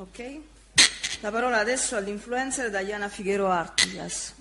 Ok? La parola adesso all'influencer Diana Figueroa Artigas.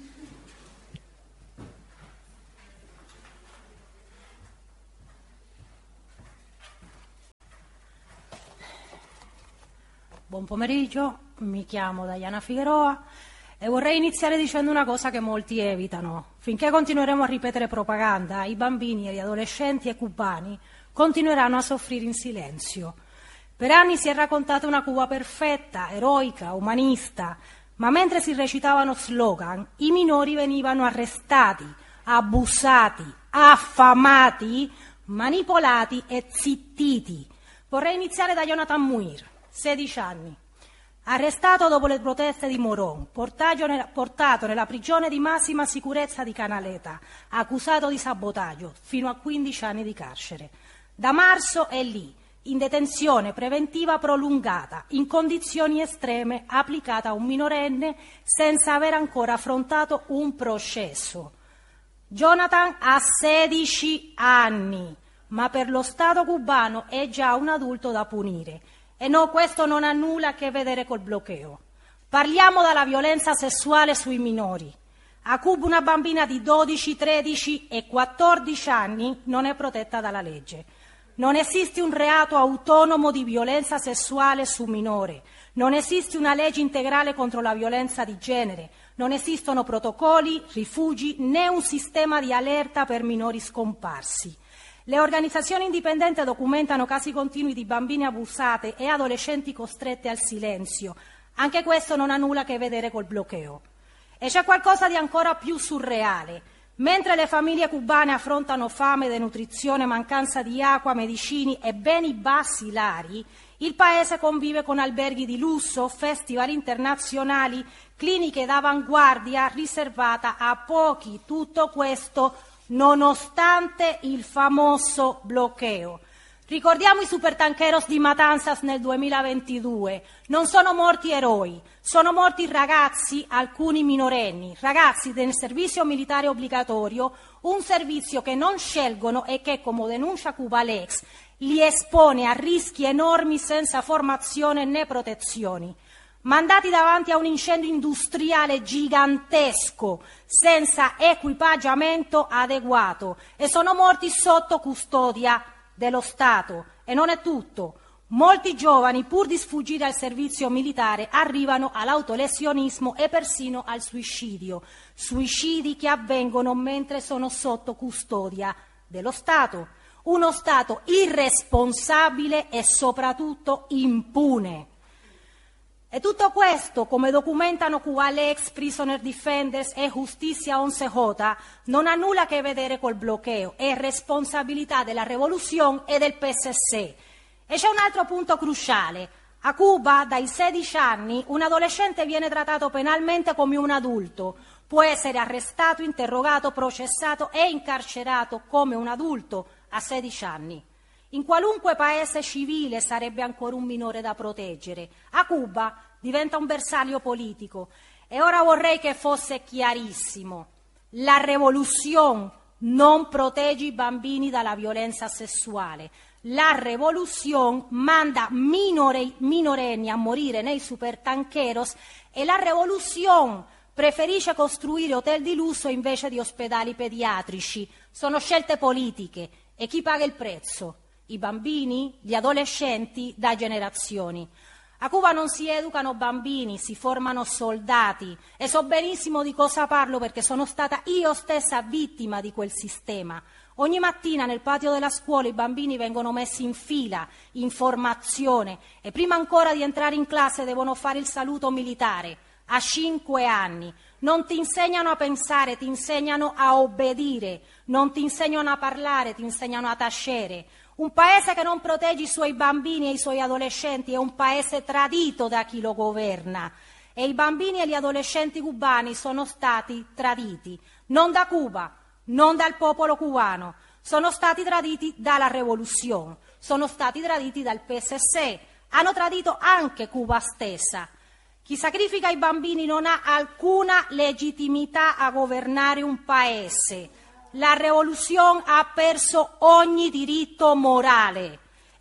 Buon pomeriggio, mi chiamo Diana Figueroa e vorrei iniziare dicendo una cosa che molti evitano. Finché continueremo a ripetere propaganda, i bambini e gli adolescenti cubani continueranno a soffrire in silenzio. Per anni si è raccontata una Cuba perfetta, eroica, umanista, ma mentre si recitavano slogan, i minori venivano arrestati, abusati, affamati, manipolati e zittiti. Vorrei iniziare da Jonathan Muir, 16 anni, arrestato dopo le proteste di Morón, portato nella prigione di massima sicurezza di Canaleta, accusato di sabotaggio, fino a 15 anni di carcere. Da marzo è lì, in detenzione preventiva prolungata, in condizioni estreme, applicata a un minorenne senza aver ancora affrontato un processo. Jonathan ha 16 anni, ma per lo Stato cubano è già un adulto da punire. E no, questo non ha nulla a che vedere col bloqueo. Parliamo della violenza sessuale sui minori. A Cuba una bambina di 12, 13 e 14 anni non è protetta dalla legge. Non esiste un reato autonomo di violenza sessuale su minore. Non esiste una legge integrale contro la violenza di genere. Non esistono protocolli, rifugi, né un sistema di allerta per minori scomparsi. Le organizzazioni indipendenti documentano casi continui di bambine abusate e adolescenti costrette al silenzio. Anche questo non ha nulla a che vedere col bloqueo. E c'è qualcosa di ancora più surreale. Mentre le famiglie cubane affrontano fame, denutrizione, mancanza di acqua, medicini e beni basilari, il paese convive con alberghi di lusso, festival internazionali, cliniche d'avanguardia riservata a pochi. Tutto questo nonostante il famoso bloqueo. Ricordiamo i supertanqueros di Matanzas nel 2022. Non sono morti eroi, sono morti ragazzi, alcuni minorenni, ragazzi del servizio militare obbligatorio, un servizio che non scelgono e che, come denuncia Cubalex, li espone a rischi enormi senza formazione né protezioni. Mandati davanti a un incendio industriale gigantesco, senza equipaggiamento adeguato, e sono morti sotto custodia dello Stato. E non è tutto. Molti giovani, pur di sfuggire al servizio militare, arrivano all'autolesionismo e persino al suicidio. Suicidi che avvengono mentre sono sotto custodia dello Stato. Uno Stato irresponsabile e soprattutto impune. E tutto questo, come documentano Cubalex, Prisoner Defenders e Justicia 11J, non ha nulla a che vedere col bloqueo, è responsabilità della Revoluzione e del PSC. E c'è un altro punto cruciale. A Cuba, dai 16 anni, un adolescente viene trattato penalmente come un adulto. Può essere arrestato, interrogato, processato e incarcerato come un adulto a 16 anni. In qualunque paese civile sarebbe ancora un minore da proteggere. A Cuba diventa un bersaglio politico. E ora vorrei che fosse chiarissimo. La rivoluzione non protegge i bambini dalla violenza sessuale. La rivoluzione manda minorenni a morire nei supertanqueros e la rivoluzione preferisce costruire hotel di lusso invece di ospedali pediatrici. Sono scelte politiche. E chi paga il prezzo? I bambini, gli adolescenti, da generazioni. A Cuba non si educano bambini, si formano soldati e so benissimo di cosa parlo perché sono stata io stessa vittima di quel sistema. Ogni mattina nel patio della scuola i bambini vengono messi in fila, in formazione e prima ancora di entrare in classe devono fare il saluto militare. A 5 anni. Non ti insegnano a pensare, ti insegnano a obbedire. Non ti insegnano a parlare, ti insegnano a tacere. Un paese che non protegge i suoi bambini e i suoi adolescenti è un paese tradito da chi lo governa. E i bambini e gli adolescenti cubani sono stati traditi. Non da Cuba, non dal popolo cubano. Sono stati traditi dalla rivoluzione. Sono stati traditi dal PSC. Hanno tradito anche Cuba stessa. Chi sacrifica i bambini non ha alcuna legittimità a governare un paese. La rivoluzione ha perso ogni diritto morale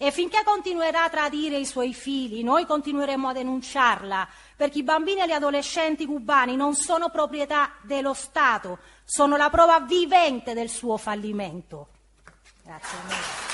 E finché continuerà a tradire i suoi figli, noi continueremo a denunciarla, perché i bambini e gli adolescenti cubani non sono proprietà dello Stato, sono la prova vivente del suo fallimento. Grazie a me.